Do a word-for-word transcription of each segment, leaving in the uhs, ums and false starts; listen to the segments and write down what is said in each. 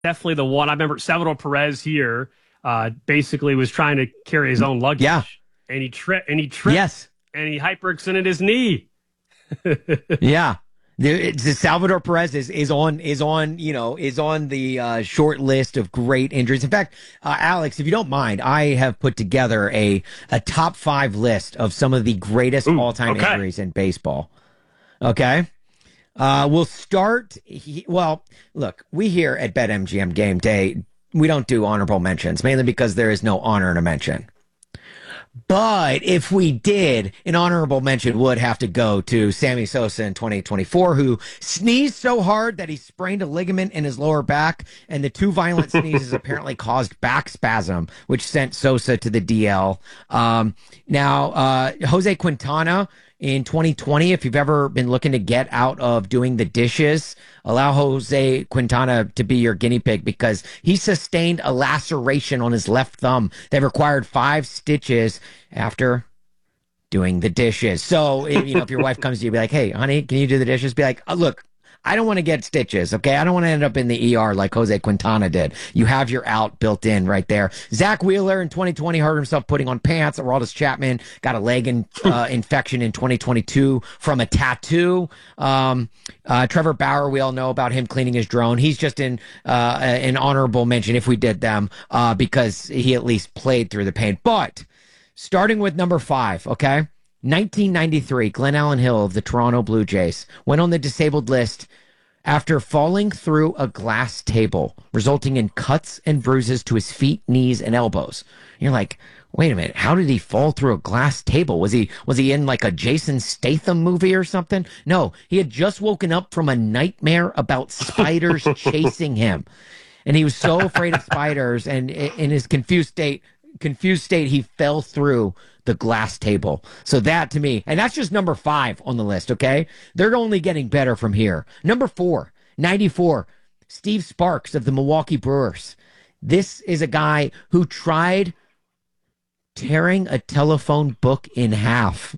definitely the one. I remember Salvador Perez here uh, basically was trying to carry his own luggage. Yeah. And he, tri- and he tripped. Yes. And he hyperextended his knee. Yeah. The, the Salvador Perez is, is on is on you know is on the uh, short list of great injuries. In fact, uh, Alex, if you don't mind, I have put together a a top five list of some of the greatest all time okay. injuries in baseball. Okay, uh, we'll start. He, well, look, we here at BetMGM Game Day, we don't do honorable mentions mainly because there is no honor in a mention. But if we did, an honorable mention would have to go to Sammy Sosa in twenty twenty-four, who sneezed so hard that he sprained a ligament in his lower back, and the two violent sneezes apparently caused back spasm, which sent Sosa to the D L. Um, now, uh, Jose Quintana in twenty twenty, if you've ever been looking to get out of doing the dishes, allow Jose Quintana to be your guinea pig because he sustained a laceration on his left thumb that required five stitches after doing the dishes. So, if, you know, if your wife comes to you, be like, hey, honey, can you do the dishes? Be like, oh, look, I don't want to get stitches, okay? I don't want to end up in the E R like Jose Quintana did. You have your out built in right there. Zach Wheeler in twenty twenty hurt himself putting on pants. Aroldis Chapman got a leg in, uh, infection in twenty twenty-two from a tattoo. Um, uh, Trevor Bauer, we all know about him cleaning his drone. He's just in uh, an honorable mention if we did them uh, because he at least played through the pain. But starting with number five, okay? nineteen ninety-three, Glenn Allen Hill of the Toronto Blue Jays went on the disabled list after falling through a glass table, resulting in cuts and bruises to his feet, knees, and elbows. And you're like, wait a minute, how did he fall through a glass table? Was he was he in like a Jason Statham movie or something? No, he had just woken up from a nightmare about spiders chasing him. And he was so afraid of spiders, and in his confused state, confused state, he fell through the glass table. So that to me, and that's just number five on the list, okay? They're only getting better from here. Number four, ninety-four, Steve Sparks of the Milwaukee Brewers. This is a guy who tried tearing a telephone book in half,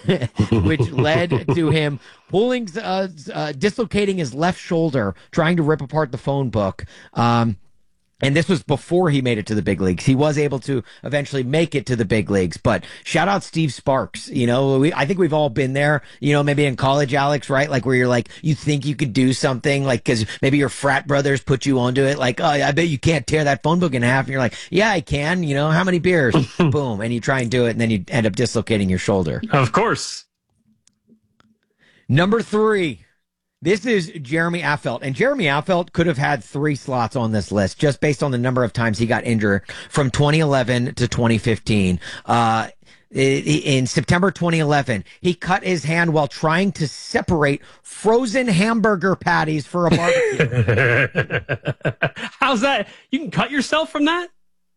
which led to him pulling, uh, uh, dislocating his left shoulder, trying to rip apart the phone book. Um, And this was before he made it to the big leagues. He was able to eventually make it to the big leagues, but shout out Steve Sparks. You know, we, I think we've all been there, you know, maybe in college, Alex, right? Like where you're like, you think you could do something like, cause maybe your frat brothers put you onto it. Like, oh, I bet you can't tear that phone book in half. And you're like, yeah, I can, you know, how many beers? Boom. And you try and do it. And then you end up dislocating your shoulder. Of course. Number three. This is Jeremy Affeldt, and Jeremy Affeldt could have had three slots on this list just based on the number of times he got injured from twenty eleven to twenty fifteen. Uh, in September twenty eleven, he cut his hand while trying to separate frozen hamburger patties for a barbecue. How's that? You can cut yourself from that?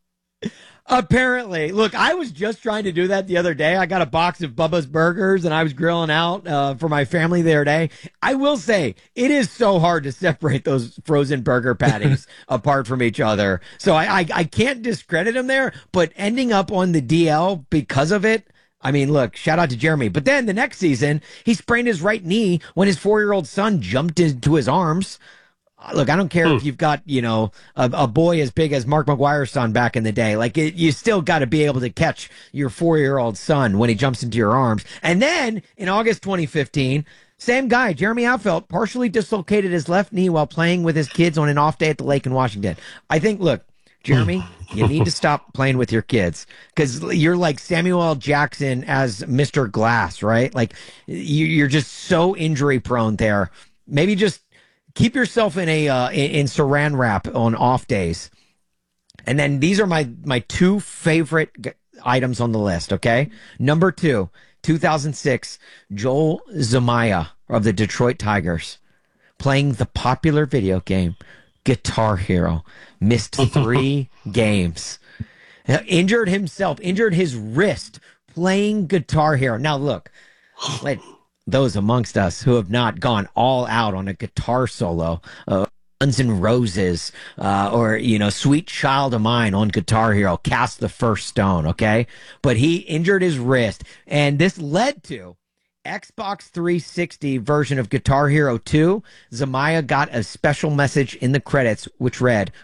Apparently. Look, I was just trying to do that the other day. I got a box of Bubba's Burgers, and I was grilling out uh, for my family the other day. I will say, it is so hard to separate those frozen burger patties apart from each other. So I, I, I can't discredit him there, but ending up on the D L because of it, I mean, look, shout out to Jeremy. But then the next season, he sprained his right knee when his four-year-old son jumped into his arms. Look, I don't care if you've got, you know, a, a boy as big as Mark McGwire's son back in the day. Like, it, you still got to be able to catch your four-year-old son when he jumps into your arms. And then, in August twenty fifteen, same guy, Jeremy Affeldt, partially dislocated his left knee while playing with his kids on an off day at the lake in Washington. I think, look, Jeremy, you need to stop playing with your kids because you're like Samuel L. Jackson as Mister Glass, right? Like, you, you're just so injury-prone there. Maybe just keep yourself in a uh, in, in saran wrap on off days. And then these are my my two favorite g- items on the list, okay? Number two, two thousand six, Joel Zumaya of the Detroit Tigers playing the popular video game Guitar Hero. Missed three games. Injured himself, injured his wrist playing Guitar Hero. Now, look, let those amongst us who have not gone all out on a guitar solo, uh, Guns N' Roses, uh, or, you know, Sweet Child of Mine on Guitar Hero, cast the first stone, okay? But he injured his wrist, and this led to Xbox three sixty version of Guitar Hero two, Zamaya got a special message in the credits which read,